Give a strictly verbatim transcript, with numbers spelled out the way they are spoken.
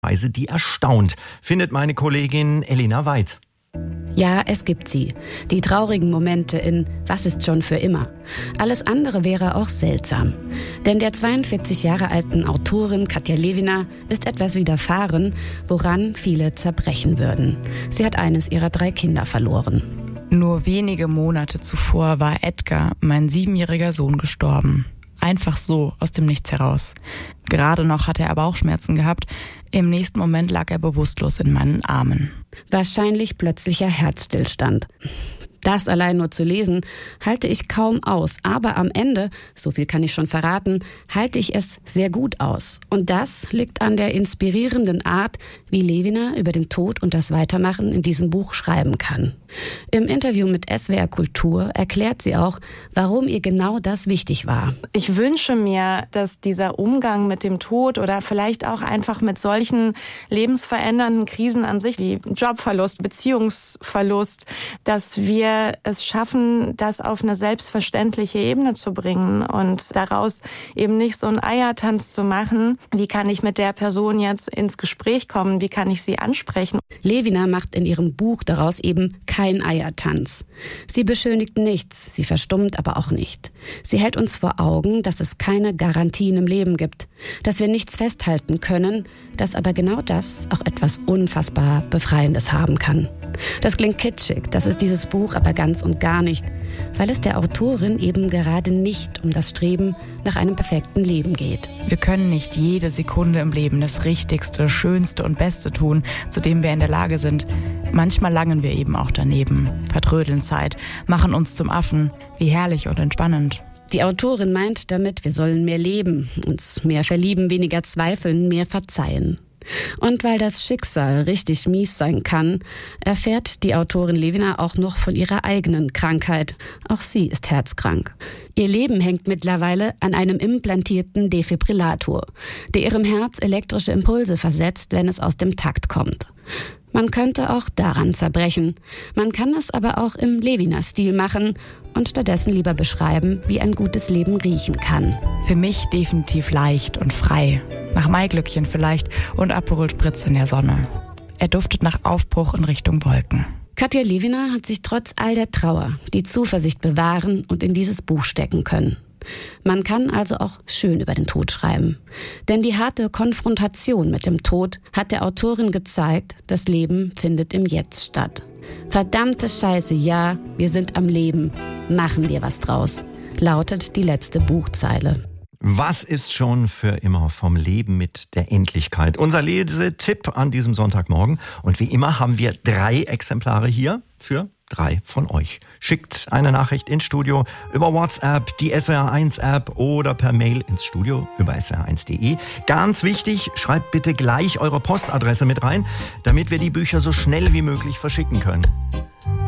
Weise, die erstaunt, findet meine Kollegin Elina Weid. Ja, es gibt sie. Die traurigen Momente in Was ist schon für immer? Alles andere wäre auch seltsam. Denn der zweiundvierzig Jahre alten Autorin Katja Lewina ist etwas widerfahren, woran viele zerbrechen würden. Sie hat eines ihrer drei Kinder verloren. Nur wenige Monate zuvor war Edgar, mein siebenjähriger Sohn, gestorben. Einfach so, aus dem Nichts heraus. Gerade noch hatte er Bauchschmerzen gehabt. Im nächsten Moment lag er bewusstlos in meinen Armen. Wahrscheinlich plötzlicher Herzstillstand. Das allein nur zu lesen, halte ich kaum aus. Aber am Ende, so viel kann ich schon verraten, halte ich es sehr gut aus. Und das liegt an der inspirierenden Art, wie Lewina über den Tod und das Weitermachen in diesem Buch schreiben kann. Im Interview mit S W R Kultur erklärt sie auch, warum ihr genau das wichtig war. Ich wünsche mir, dass dieser Umgang mit dem Tod oder vielleicht auch einfach mit solchen lebensverändernden Krisen an sich, wie Jobverlust, Beziehungsverlust, dass wir es schaffen, das auf eine selbstverständliche Ebene zu bringen und daraus eben nicht so einen Eiertanz zu machen. Wie kann ich mit der Person jetzt ins Gespräch kommen? Wie kann ich sie ansprechen? Lewina macht in ihrem Buch daraus eben kein Eiertanz. Sie beschönigt nichts, sie verstummt aber auch nicht. Sie hält uns vor Augen, dass es keine Garantien im Leben gibt, dass wir nichts festhalten können, dass aber genau das auch etwas unfassbar Befreiendes haben kann. Das klingt kitschig, das ist dieses Buch aber ganz und gar nicht, weil es der Autorin eben gerade nicht um das Streben nach einem perfekten Leben geht. Wir können nicht jede Sekunde im Leben das Richtigste, Schönste und Beste tun, zu dem wir in der Lage sind. Manchmal langen wir eben auch daneben, vertrödeln Zeit, machen uns zum Affen. Wie herrlich und entspannend. Die Autorin meint damit, wir sollen mehr leben, uns mehr verlieben, weniger zweifeln, mehr verzeihen. Und weil das Schicksal richtig mies sein kann, erfährt die Autorin Lewina auch noch von ihrer eigenen Krankheit. Auch sie ist herzkrank. Ihr Leben hängt mittlerweile an einem implantierten Defibrillator, der ihrem Herz elektrische Impulse versetzt, wenn es aus dem Takt kommt. Man könnte auch daran zerbrechen. Man kann es aber auch im Lewina-Stil machen und stattdessen lieber beschreiben, wie ein gutes Leben riechen kann. Für mich definitiv leicht und frei. Nach Maiglöckchen vielleicht und Aperol Spritz in der Sonne. Er duftet nach Aufbruch in Richtung Wolken. Katja Lewina hat sich trotz all der Trauer die Zuversicht bewahren und in dieses Buch stecken können. Man kann also auch schön über den Tod schreiben. Denn die harte Konfrontation mit dem Tod hat der Autorin gezeigt, das Leben findet im Jetzt statt. Verdammte Scheiße, ja, wir sind am Leben. Machen wir was draus, lautet die letzte Buchzeile. Was ist schon für immer vom Leben mit der Endlichkeit? Unser Lesetipp an diesem Sonntagmorgen. Und wie immer haben wir drei Exemplare hier für drei von euch. Schickt eine Nachricht ins Studio über WhatsApp, die S W R eins App oder per Mail ins Studio über S W R eins Punkt de. Ganz wichtig, schreibt bitte gleich eure Postadresse mit rein, damit wir die Bücher so schnell wie möglich verschicken können.